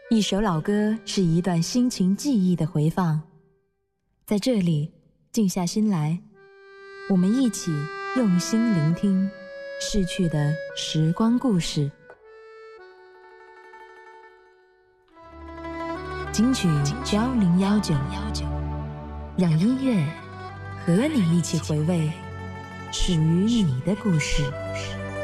一首老歌是一段心情记忆的回放，在这里静下心来，我们一起用心聆听逝去的时光故事。金曲1019，让音乐和你一起回味属于你的故事。